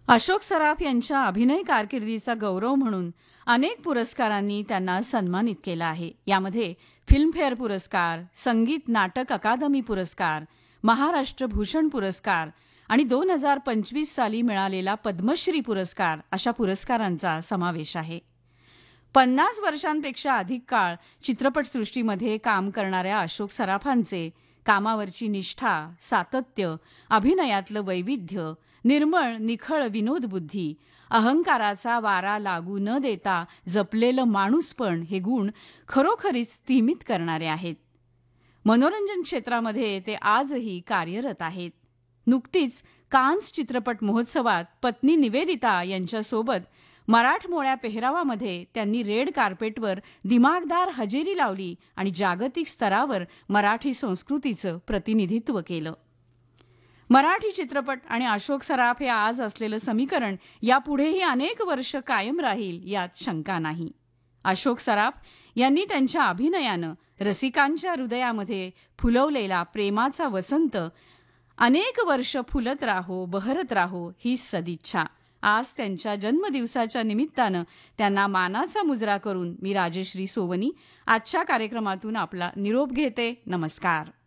अशोक सराफ यांच्या अभिनय कारकिर्दीचा गौरव म्हणून अनेक पुरस्कारांनी त्यांना सन्मानित केलं आहे. यामध्ये फिल्मफेअर पुरस्कार, संगीत नाटक अकादमी पुरस्कार, महाराष्ट्र भूषण पुरस्कार आणि 2025 साली मिळालेला पद्मश्री पुरस्कार अशा पुरस्कारांचा समावेश आहे. 50 वर्षांपेक्षा अधिक काळ चित्रपटसृष्टीमध्ये काम करणाऱ्या अशोक सराफांचे कामावरची निष्ठा, सातत्य, अभिनयातलं वैविध्य, निर्मळ निखळ विनोदबुद्धी, अहंकाराचा वारा लागू न देता जपलेलं माणूसपण हे गुण खरोखरीच स्तिमित करणारे आहेत. मनोरंजन क्षेत्रामध्ये ते आजही कार्यरत आहेत. नुकतीच कान्स चित्रपट महोत्सवात पत्नी निवेदिता यांच्यासोबत मराठमोळ्या पेहरावामध्ये त्यांनी रेड कार्पेटवर दिमागदार हजेरी लावली आणि जागतिक स्तरावर मराठी संस्कृतीचं प्रतिनिधित्व केलं. मराठी चित्रपट आणि अशोक सराफ हे आज असलेलं समीकरण यापुढेही अनेक वर्ष कायम राहील यात शंका नाही. अशोक सराफ यांनी त्यांच्या अभिनयानं रसिकांच्या हृदयामध्ये फुलवलेला प्रेमाचा वसंत अनेक वर्ष फुलत राहो, बहरत राहो ही सदिच्छा. आज त्यांच्या जन्मदिवसाच्या निमित्तानं त्यांना मानाचा मुजरा करून मी राजश्री सोवनी आजच्या कार्यक्रमातून आपला निरोप घेते. नमस्कार.